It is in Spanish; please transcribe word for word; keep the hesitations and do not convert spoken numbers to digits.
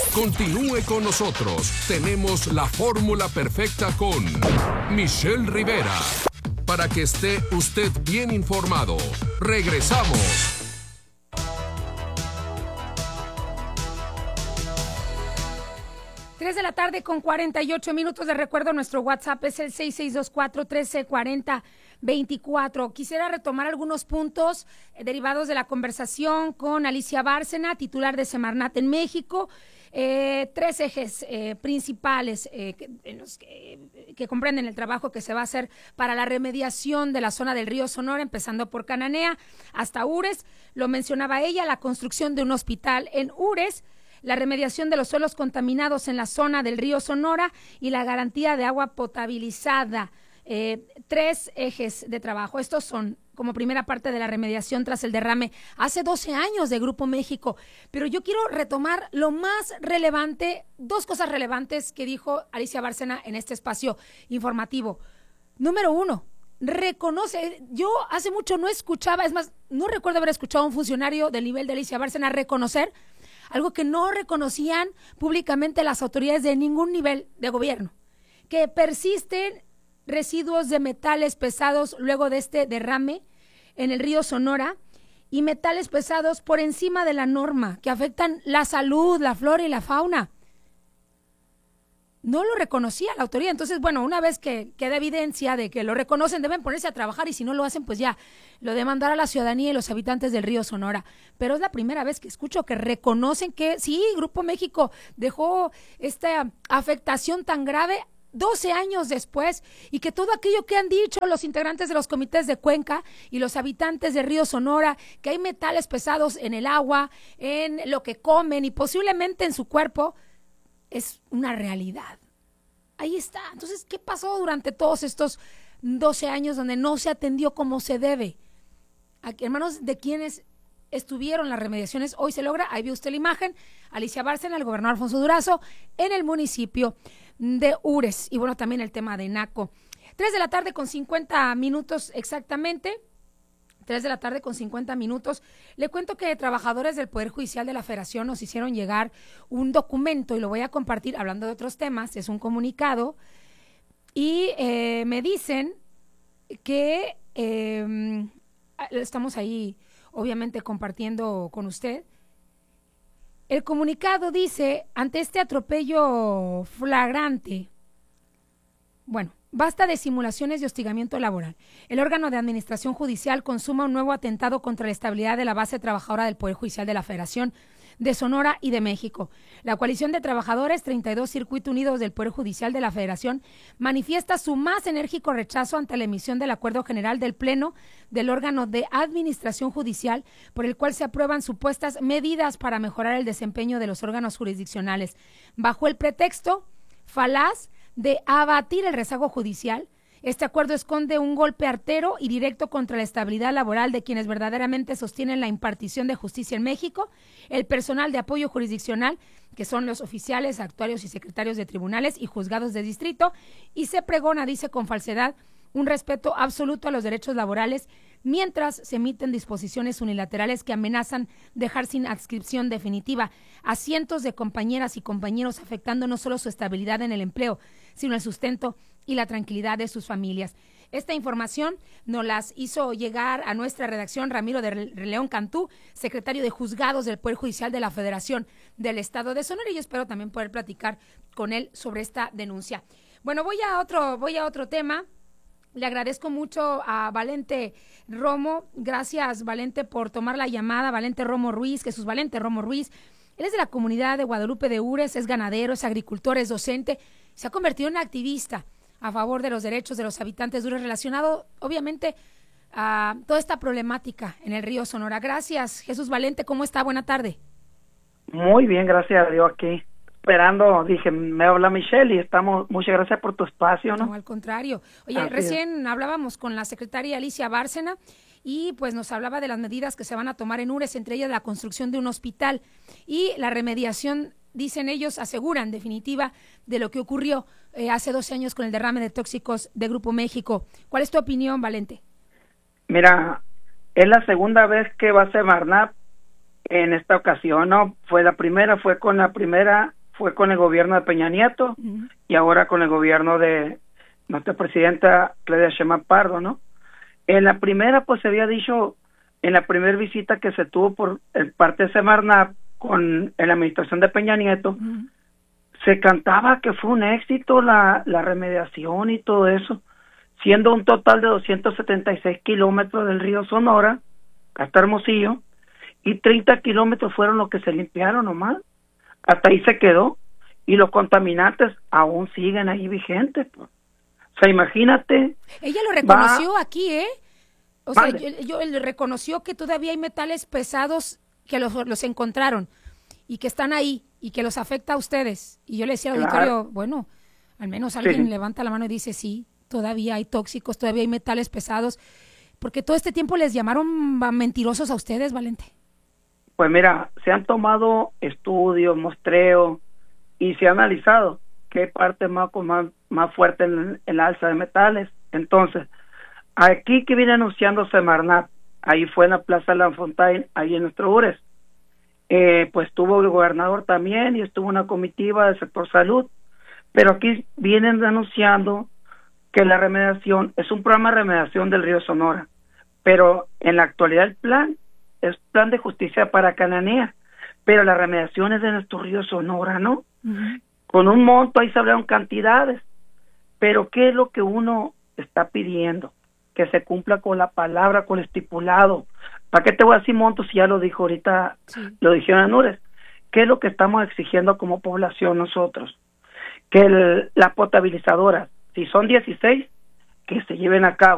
Continúe con nosotros. Tenemos la fórmula perfecta con Michelle Rivera. Para que esté usted bien informado. Regresamos. tres de la tarde con cuarenta y ocho minutos. De recuerdo, nuestro WhatsApp es el seis seis dos cuatro, uno tres cuatro cero, veinticuatro. Quisiera retomar algunos puntos eh, derivados de la conversación con Alicia Bárcena, titular de Semarnat en México. Eh, tres ejes eh, principales eh, que, en los que, que comprenden el trabajo que se va a hacer para la remediación de la zona del río Sonora, empezando por Cananea hasta Ures. Lo mencionaba ella, la construcción de un hospital en Ures, la remediación de los suelos contaminados en la zona del río Sonora y la garantía de agua potabilizada. Eh, tres ejes de trabajo. Estos son como primera parte de la remediación tras el derrame hace doce años de Grupo México. Pero yo quiero retomar lo más relevante, dos cosas relevantes que dijo Alicia Bárcena en este espacio informativo. Número uno, reconoce, yo hace mucho no escuchaba, es más, no recuerdo haber escuchado a un funcionario del nivel de Alicia Bárcena reconocer algo que no reconocían públicamente las autoridades de ningún nivel de gobierno, que persisten residuos de metales pesados luego de este derrame en el río Sonora y metales pesados por encima de la norma que afectan la salud, la flora y la fauna. No lo reconocía la autoridad. Entonces, bueno, una vez que queda evidencia de que lo reconocen, deben ponerse a trabajar y si no lo hacen, pues ya lo demandará la ciudadanía y los habitantes del río Sonora. Pero es la primera vez que escucho que reconocen que sí, Grupo México dejó esta afectación tan grave doce años después y que todo aquello que han dicho los integrantes de los comités de Cuenca y los habitantes del río Sonora, que hay metales pesados en el agua, en lo que comen y posiblemente en su cuerpo, es una realidad. Ahí está. Entonces, ¿qué pasó durante todos estos doce años donde no se atendió como se debe? Aquí, hermanos, de quienes estuvieron las remediaciones, hoy se logra. Ahí vio usted la imagen. Alicia Bárcena, el gobernador Alfonso Durazo, en el municipio de Ures. Y bueno, también el tema de Naco. Tres de la tarde con cincuenta minutos exactamente. Tres de la tarde con cincuenta minutos. Le cuento que trabajadores del Poder Judicial de la Federación nos hicieron llegar un documento y lo voy a compartir hablando de otros temas. Es un comunicado y eh, me dicen que eh, estamos ahí obviamente compartiendo con usted. El comunicado dice, ante este atropello flagrante, bueno, basta de simulaciones de hostigamiento laboral. El órgano de administración judicial consuma un nuevo atentado contra la estabilidad de la base trabajadora del Poder Judicial de la Federación de Sonora y de México. La coalición de trabajadores treinta y dos Circuito Unidos del Poder Judicial de la Federación manifiesta su más enérgico rechazo ante la emisión del Acuerdo General del Pleno del órgano de administración judicial por el cual se aprueban supuestas medidas para mejorar el desempeño de los órganos jurisdiccionales, bajo el pretexto falaz de abatir el rezago judicial. Este acuerdo esconde un golpe artero y directo contra la estabilidad laboral de quienes verdaderamente sostienen la impartición de justicia en México, el personal de apoyo jurisdiccional, que son los oficiales, actuarios y secretarios de tribunales y juzgados de distrito, y se pregona, dice con falsedad, un respeto absoluto a los derechos laborales, mientras se emiten disposiciones unilaterales que amenazan dejar sin adscripción definitiva a cientos de compañeras y compañeros, afectando no solo su estabilidad en el empleo, sino el sustento y la tranquilidad de sus familias. Esta información nos las hizo llegar a nuestra redacción Ramiro de León Cantú, secretario de Juzgados del Poder Judicial de la Federación del Estado de Sonora, y yo espero también poder platicar con él sobre esta denuncia. Bueno, voy a otro, voy a otro tema. Le agradezco mucho a Valente Romo. Gracias, Valente, por tomar la llamada. Valente Romo Ruiz, Jesús Valente Romo Ruiz. Él es de la comunidad de Guadalupe de Ures, es ganadero, es agricultor, es docente. Se ha convertido en activista a favor de los derechos de los habitantes de Ures, relacionado, obviamente, a toda esta problemática en el río Sonora. Gracias, Jesús Valente. ¿Cómo está? Buena tarde. Muy bien, gracias a Dios aquí. Esperando, dije, me habla Michelle y estamos, muchas gracias por tu espacio, ¿no? No, al contrario. Oye, Así recién es. hablábamos con la secretaria Alicia Bárcena y pues nos hablaba de las medidas que se van a tomar en Ures, entre ellas la construcción de un hospital y la remediación, dicen ellos, aseguran, definitiva, de lo que ocurrió eh, hace doce años con el derrame de tóxicos de Grupo México. ¿Cuál es tu opinión, Valente? Mira, es la segunda vez que va a Semarnat en esta ocasión, ¿no? Fue la primera, fue con la primera fue con el gobierno de Peña Nieto uh-huh. y ahora con el gobierno de nuestra presidenta Claudia Sheinbaum Pardo, ¿no? En la primera, pues se había dicho, en la primera visita que se tuvo por el parte de Semarnat con en la administración de Peña Nieto, uh-huh. se cantaba que fue un éxito la, la remediación y todo eso, siendo un total de doscientos setenta y seis kilómetros del río Sonora hasta Hermosillo, y treinta kilómetros fueron los que se limpiaron nomás. Hasta ahí se quedó, y los contaminantes aún siguen ahí vigentes. Pues. O sea, imagínate. Ella lo reconoció va, aquí, ¿eh? O sea, vale. yo, yo, él reconoció que todavía hay metales pesados que los, los encontraron y que están ahí y que los afecta a ustedes. Y yo le decía al claro. auditorio, bueno, al menos alguien sí. levanta la mano y dice, sí, todavía hay tóxicos, todavía hay metales pesados, porque todo este tiempo les llamaron mentirosos a ustedes, Valente. Pues mira, se han tomado estudios, muestreos, y se ha analizado qué parte más, más, más fuerte en el alza de metales. Entonces, aquí que viene anunciando Semarnat, ahí fue en la Plaza de la Fontaine, ahí en nuestro Ures, eh, pues estuvo el gobernador también, y estuvo una comitiva del sector salud, pero aquí vienen anunciando que la remediación es un programa de remediación del río Sonora, pero en la actualidad el plan es plan de justicia para Cananea, pero la remediación es de nuestro río Sonora, ¿no? Uh-huh. Con un monto, ahí se hablaron cantidades, pero ¿qué es lo que uno está pidiendo? Que se cumpla con la palabra, con el estipulado. ¿Para qué te voy a decir montos si ya lo dijo ahorita, sí. lo dijeron Anures? ¿Qué es lo que estamos exigiendo como población nosotros? Que el, las potabilizadoras, si son dieciséis, que se lleven a cabo.